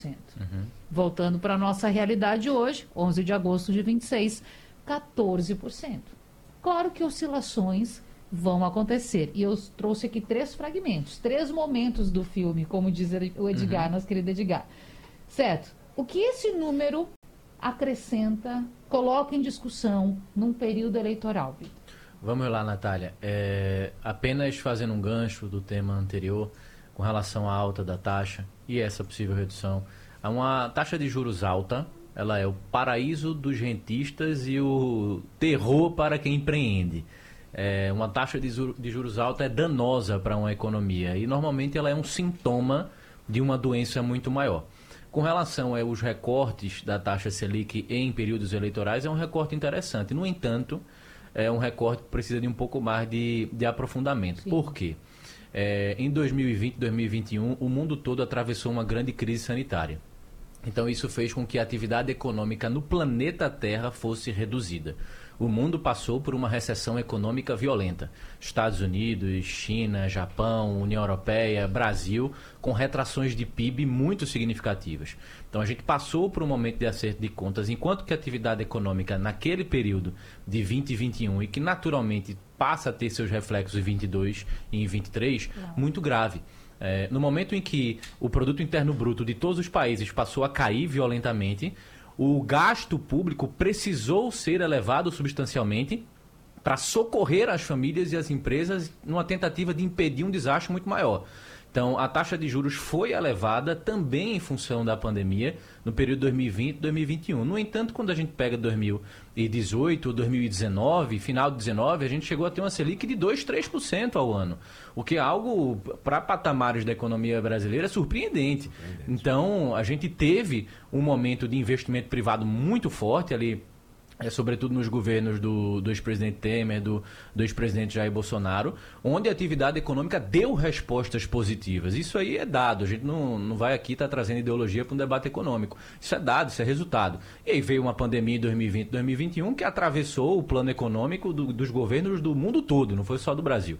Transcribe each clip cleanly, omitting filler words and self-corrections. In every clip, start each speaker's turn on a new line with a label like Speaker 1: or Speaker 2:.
Speaker 1: Uhum.
Speaker 2: Voltando para a nossa realidade hoje, 11 de agosto de 26, 14%. Claro que oscilações vão acontecer. E eu trouxe aqui 3 fragmentos, 3 momentos do filme, como diz o Edgar, nosso querido Edgar. Certo? O que esse número acrescenta, coloca em discussão num período eleitoral, Vitor?
Speaker 1: Vamos lá, Natália. Apenas fazendo um gancho do tema anterior, com relação à alta da taxa e essa possível redução. Uma taxa de juros alta, ela é o paraíso dos rentistas e o terror para quem empreende. Uma taxa de juros alta é danosa para uma economia e normalmente ela é um sintoma de uma doença muito maior. Com relação aos recortes da taxa Selic em períodos eleitorais, é um recorte interessante. No entanto, é um recorte que precisa de um pouco mais de aprofundamento. Sim. Por quê? Em 2020, 2021, o mundo todo atravessou uma grande crise sanitária. Então isso fez com que a atividade econômica no planeta Terra fosse reduzida. O mundo passou por uma recessão econômica violenta. Estados Unidos, China, Japão, União Europeia, Brasil, com retrações de PIB muito significativas. Então a gente passou por um momento de acerto de contas, enquanto que a atividade econômica naquele período de 2021 e que naturalmente passa a ter seus reflexos em 22 e em 23, muito grave. No momento em que o produto interno bruto de todos os países passou a cair violentamente, o gasto público precisou ser elevado substancialmente para socorrer as famílias e as empresas numa tentativa de impedir um desastre muito maior. Então, a taxa de juros foi elevada também em função da pandemia no período 2020 e 2021. No entanto, quando a gente pega 2018 ou 2019, final de 2019, a gente chegou a ter uma Selic de 2%, 3% ao ano, o que é algo, para patamares da economia brasileira, surpreendente. Então, a gente teve um momento de investimento privado muito forte ali, sobretudo nos governos do ex-presidente Temer, do ex-presidente Jair Bolsonaro, onde a atividade econômica deu respostas positivas. Isso aí é dado, a gente não vai aqui estar trazendo ideologia para um debate econômico. Isso é dado, isso é resultado. E aí veio uma pandemia em 2020, 2021, que atravessou o plano econômico dos governos do mundo todo, não foi só do Brasil.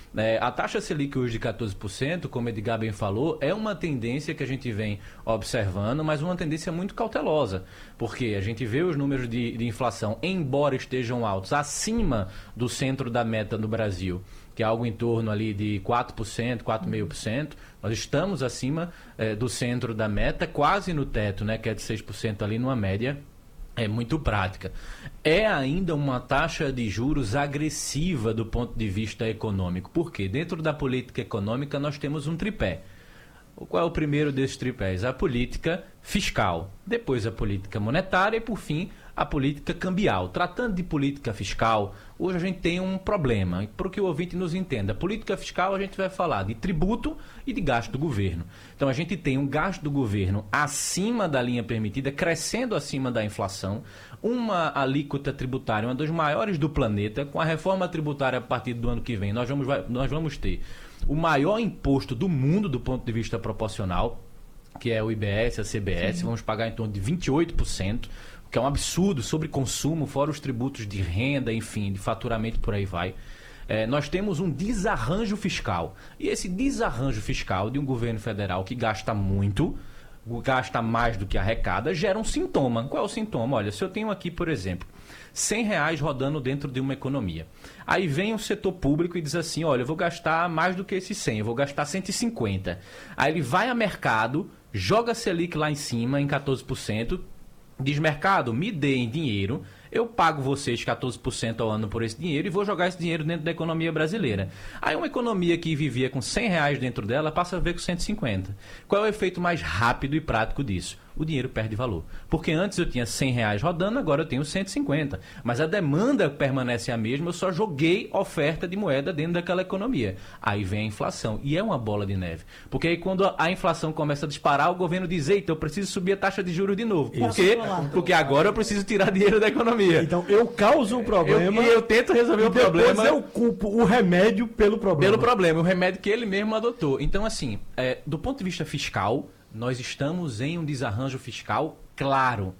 Speaker 1: A taxa Selic hoje de 14%, como Edgar bem falou, é uma tendência que a gente vem observando, mas uma tendência muito cautelosa, porque a gente vê os números de inflação, embora estejam altos, acima do centro da meta no Brasil, que é algo em torno ali de 4%, 4,5%, nós estamos acima do centro da meta, quase no teto, né, que é de 6% ali numa média. É muito prática. É ainda uma taxa de juros agressiva do ponto de vista econômico. Por quê? Dentro da política econômica nós temos um tripé. Qual é o primeiro desses tripés? A política fiscal, depois a política monetária e, por fim, a política cambial. Tratando de política fiscal, hoje a gente tem um problema. Para que o ouvinte nos entenda, política fiscal a gente vai falar de tributo e de gasto do governo. Então a gente tem um gasto do governo acima da linha permitida, crescendo acima da inflação, uma alíquota tributária, uma das maiores do planeta. Com a reforma tributária a partir do ano que vem, nós vamos ter o maior imposto do mundo do ponto de vista proporcional, que é o IBS, a CBS. Sim. Vamos pagar em torno de 28%, que é um absurdo, sobre consumo, fora os tributos de renda, enfim, de faturamento, por aí vai. Nós temos um desarranjo fiscal. E esse desarranjo fiscal de um governo federal que gasta muito, gasta mais do que arrecada, gera um sintoma. Qual é o sintoma? Olha, se eu tenho aqui, por exemplo, R$100 rodando dentro de uma economia. Aí vem o setor público e diz assim, olha, eu vou gastar mais do que esses 100, eu vou gastar 150. Aí ele vai a mercado, joga a Selic lá em cima, em 14%, diz, mercado, me dê em dinheiro, eu pago vocês 14% ao ano por esse dinheiro e vou jogar esse dinheiro dentro da economia brasileira. Aí uma economia que vivia com R$100 dentro dela passa a ver com 150. Qual é o efeito mais rápido e prático disso? O dinheiro perde valor. Porque antes eu tinha R$100 rodando, agora eu tenho 150. Mas a demanda permanece a mesma, eu só joguei oferta de moeda dentro daquela economia. Aí vem a inflação. E é uma bola de neve. Porque aí quando a inflação começa a disparar, o governo diz, eita, eu preciso subir a taxa de juros de novo. Por quê? Porque agora eu preciso tirar dinheiro da economia.
Speaker 3: Então eu causo um problema
Speaker 1: e eu tento resolver o problema.
Speaker 3: Depois eu culpo o remédio pelo problema.
Speaker 1: Pelo problema, o remédio que ele mesmo adotou. Então, assim, do ponto de vista fiscal, nós estamos em um desarranjo fiscal claro.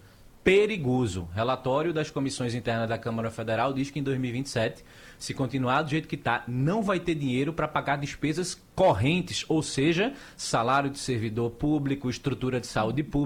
Speaker 1: perigoso. Relatório das comissões internas da Câmara Federal diz que em 2027, se continuar do jeito que está, não vai ter dinheiro para pagar despesas correntes, ou seja, salário de servidor público, estrutura de saúde pública,